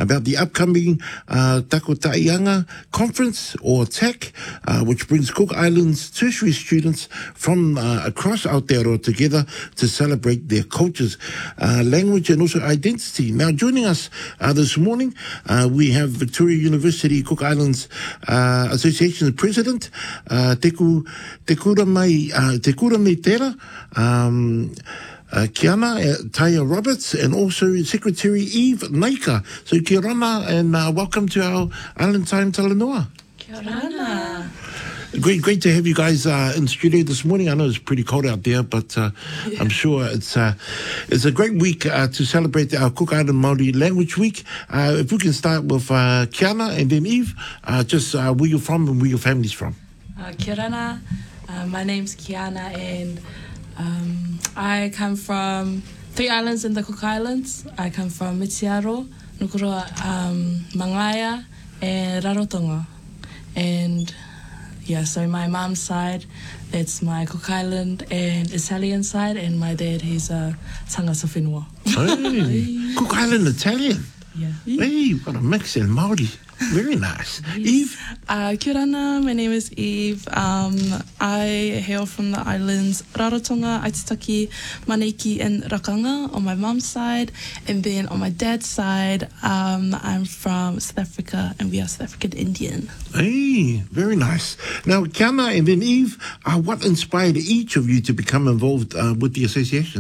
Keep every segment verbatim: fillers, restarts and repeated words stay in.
about the upcoming uh, Takotaianga Conference, or T A C, uh, which brings Cook Islands tertiary students from uh, across Aotearoa together to celebrate their cultures, uh, language and also identity. Now, joining us uh, this morning, uh, we have Victoria University Cook Islands uh, Association President, uh, Teku, Tekura Mai, uh, Tekura Mai Tera, um, Uh, Kiana, uh, Taya Roberts, and also Secretary Eve Naika. So kia rana, and uh, welcome to our Island Time Talanoa. Kia rana. Great, great to have you guys uh, in studio this morning. I know it's pretty cold out there, but uh, yeah. I'm sure it's uh, it's a great week uh, to celebrate our Cook Island Māori Language Week. Uh, if we can start with uh, Kiana and then Eve, uh, just uh, where you're from and where your family's from. Uh, kia rana. Uh, my name's Kiana, and Um, I come from three islands in the Cook Islands. I come from Mitiaro, Nukuroa, um, Mangaia, and Rarotonga. And yeah, so my mom's side, it's my Cook Island and Italian side, and my dad, he's a uh, tangata whenua. Hey, Cook Island Italian. Yeah. Hey, you've got a mix in Māori. Very nice. Yes. Eve? Uh, kia rana, my name is Eve. Um, I hail from the islands Rarotonga, Aitutaki, Maneki, and Rakanga on my mom's side. And then on my dad's side, um, I'm from South Africa, and we are South African Indian. Hey, very nice. Now, Kiana and then Eve, uh, what inspired each of you to become involved uh, with the association?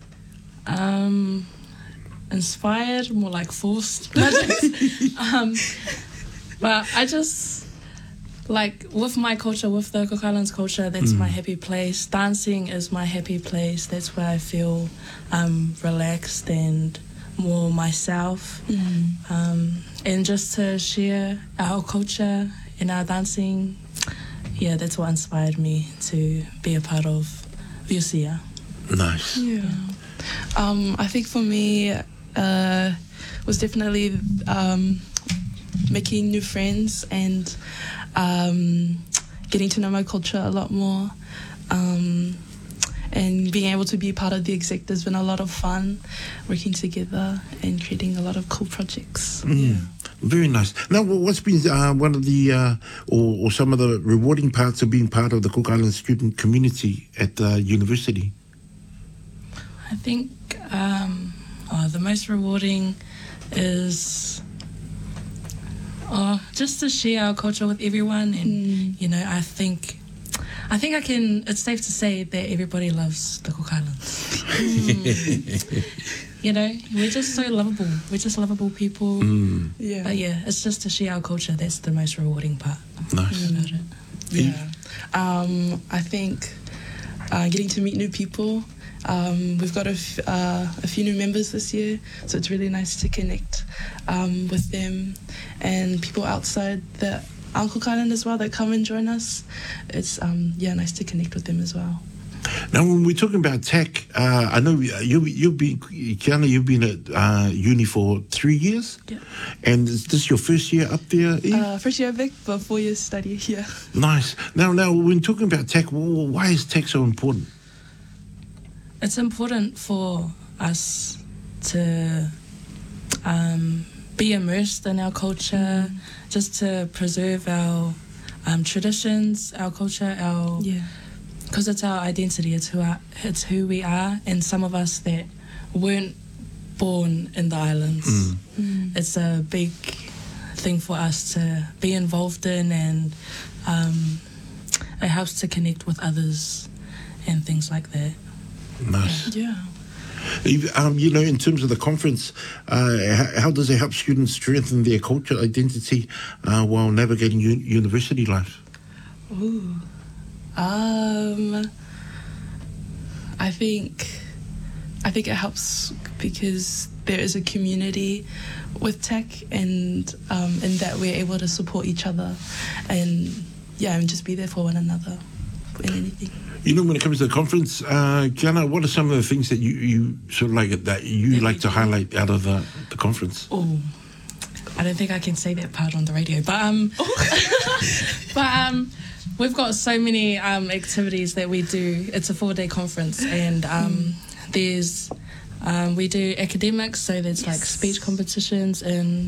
Um... Inspired, more like forced. um, but I just, like, with my culture, with the Cook Islands culture, that's mm. my happy place. Dancing is my happy place. That's where I feel um, relaxed and more myself. Mm. Um, and just to share our culture and our dancing, yeah, that's what inspired me to be a part of Viusia. Nice. Yeah. Um, I think for me, Uh, was definitely um, making new friends and um, getting to know my culture a lot more, um, and being able to be part of the exec has been a lot of fun, working together and creating a lot of cool projects. Mm. Yeah. Very nice. Now, what's been uh, one of the, uh, or, or some of the rewarding parts of being part of the Cook Islands student community at the university? I think um, oh, the most rewarding is oh, just to share our culture with everyone. And, mm. you know, I think I think I can, it's safe to say that everybody loves the Cook Islands. mm. You know, we're just so lovable. We're just lovable people. Mm. Yeah. But yeah, it's just to share our culture. That's the most rewarding part. Nice. About it. Yeah. Um, I think uh, getting to meet new people. Um, we've got a, f- uh, a few new members this year, so it's really nice to connect um, with them and people outside the Cook Island as well that come and join us. It's um, yeah, nice to connect with them as well. Now, when we're talking about T A C, uh, I know you, you've been, Kiana, you've been at uh, uni for three years? Yeah. And is this your first year up there, Eve? Uh, first year at Vic, but four years study here. Nice. Now, now, when talking about T A C, why is T A C so important? It's important for us to um, be immersed in our culture, mm. just to preserve our um, traditions, our culture, our yeah, because it's our identity. It's who our, it's who we are, and some of us that weren't born in the islands. Mm. Mm. It's a big thing for us to be involved in, and um, it helps to connect with others and things like that. Nice. Yeah. Um, you know, in terms of the conference, uh, how, how does it help students strengthen their cultural identity uh, while navigating u- university life? Ooh. Um, I think, I think it helps because there is a community with T A C, and um, in that we're able to support each other, and yeah, and just be there for one another in anything. You know, when it comes to the conference, uh, Kiana, what are some of the things that you, you sort of like that you that like to highlight out of the, the conference? Oh, I don't think I can say that part on the radio, but um, but um, we've got so many um activities that we do. It's a four-day conference, and um, there's um, we do academics, so there's yes. like speech competitions and